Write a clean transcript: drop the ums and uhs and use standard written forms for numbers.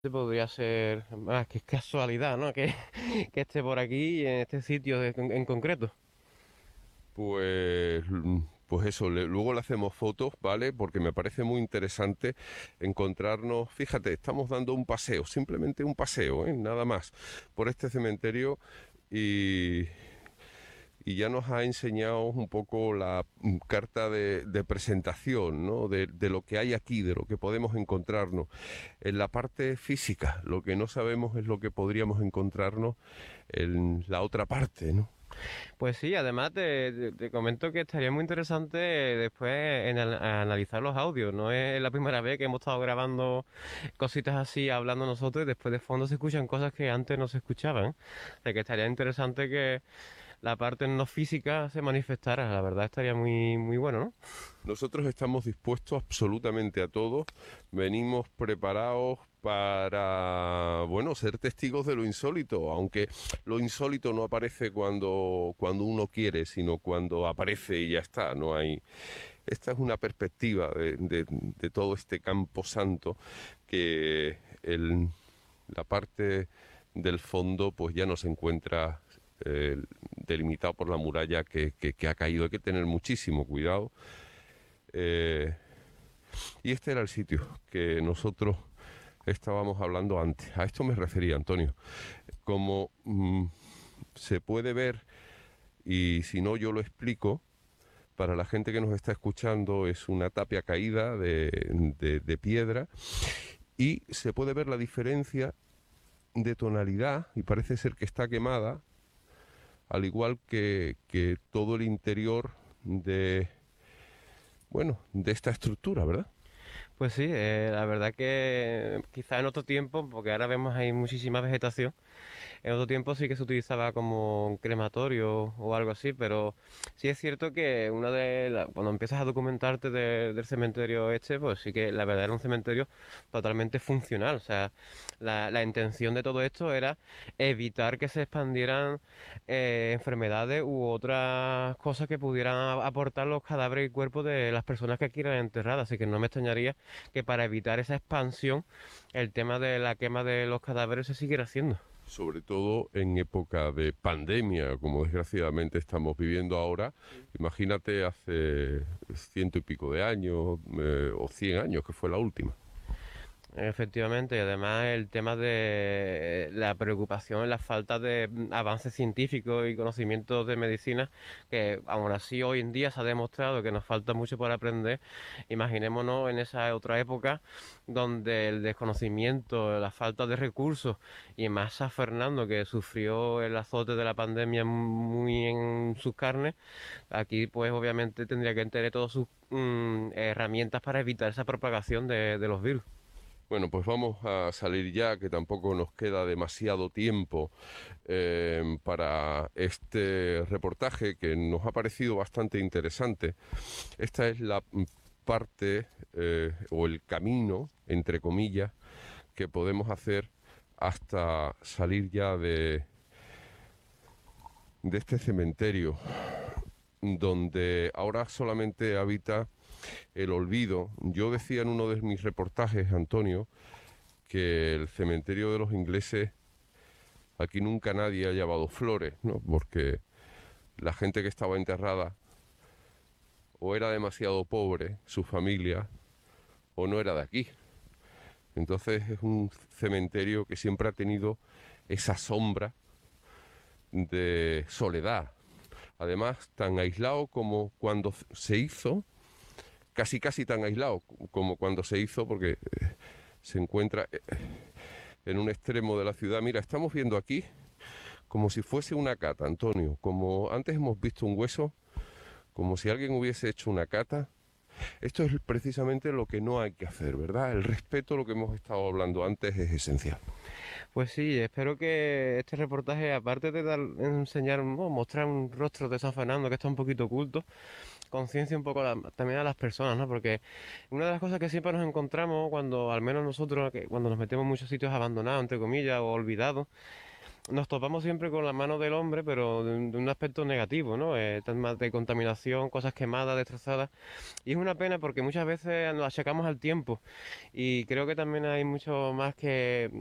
Podría ser más que casualidad, ¿no? Que esté por aquí, en este sitio en concreto. Pues, pues eso, luego le hacemos fotos, ¿vale? Porque me parece muy interesante encontrarnos, fíjate, estamos dando un paseo, simplemente un paseo, ¿eh? Nada más, por este cementerio y, y ya nos ha enseñado un poco la carta de presentación, ¿no? De lo que hay aquí, de lo que podemos encontrarnos. En la parte física, lo que no sabemos es lo que podríamos encontrarnos en la otra parte, ¿no? Pues sí, además te comento que estaría muy interesante después analizar los audios. No es la primera vez que hemos estado grabando cositas así, hablando nosotros, y después de fondo se escuchan cosas que antes no se escuchaban. O sea que estaría interesante que la parte no física se manifestara. La verdad estaría muy bueno, ¿no? Nosotros estamos dispuestos absolutamente a todo. Venimos preparados para, bueno, ser testigos de lo insólito, aunque lo insólito no aparece cuando uno quiere, sino cuando aparece y ya está, no hay... Esta es una perspectiva de todo este campo santo que la parte del fondo pues ya no se encuentra delimitado por la muralla que ha caído. Hay que tener muchísimo cuidado. Eh, y este era el sitio que nosotros estábamos hablando antes. A esto me refería, Antonio. Como se puede ver, y si no yo lo explico, para la gente que nos está escuchando es una tapia caída de piedra y se puede ver la diferencia de tonalidad y parece ser que está quemada, al igual que todo el interior de, bueno, de esta estructura, ¿verdad? Pues sí, la verdad que quizá en otro tiempo, porque ahora vemos ahí muchísima vegetación, en otro tiempo sí que se utilizaba como un crematorio o algo así, pero sí es cierto que cuando empiezas a documentarte del cementerio este, pues sí que la verdad era un cementerio totalmente funcional. O sea, la intención de todo esto era evitar que se expandieran enfermedades u otras cosas que pudieran aportar los cadáveres y cuerpos de las personas que aquí eran enterradas. Así que no me extrañaría que para evitar esa expansión, el tema de la quema de los cadáveres se siguiera haciendo. Sobre todo en época de pandemia, como desgraciadamente estamos viviendo ahora. Imagínate hace ciento y pico de años o 100 años, que fue la última. Efectivamente, y además el tema de la preocupación, la falta de avances científicos y conocimientos de medicina, que aún así hoy en día se ha demostrado que nos falta mucho por aprender. Imaginémonos en esa otra época donde el desconocimiento, la falta de recursos y más San Fernando que sufrió el azote de la pandemia muy en sus carnes, aquí pues obviamente tendría que tener todas sus herramientas para evitar esa propagación de los virus. Bueno, pues vamos a salir ya, que tampoco nos queda demasiado tiempo para este reportaje que nos ha parecido bastante interesante. Esta es la parte o el camino, entre comillas, que podemos hacer hasta salir ya de este cementerio, donde ahora solamente habita el olvido. Yo decía en uno de mis reportajes, Antonio, que el cementerio de los ingleses, aquí nunca nadie ha llevado flores, ¿no? Porque la gente que estaba enterrada o era demasiado pobre, su familia, o no era de aquí. Entonces es un cementerio que siempre ha tenido esa sombra de soledad. Además, tan aislado como cuando se hizo, casi tan aislado como cuando se hizo, porque se encuentra en un extremo de la ciudad. Mira, estamos viendo aquí como si fuese una cata, Antonio, como antes hemos visto un hueso, como si alguien hubiese hecho una cata. Esto es precisamente lo que no hay que hacer, ¿verdad? El respeto, lo que hemos estado hablando antes, es esencial. Pues sí, espero que este reportaje, aparte de enseñar, bueno, mostrar un rostro de San Fernando que está un poquito oculto, conciencia un poco también a las personas, ¿no? Porque una de las cosas que siempre nos encontramos cuando, al menos nosotros, cuando nos metemos en muchos sitios abandonados, entre comillas, o olvidados, nos topamos siempre con la mano del hombre, pero de un aspecto negativo, ¿no? Temas de contaminación, cosas quemadas, destrozadas. Y es una pena porque muchas veces nos achacamos al tiempo y creo que también hay mucho más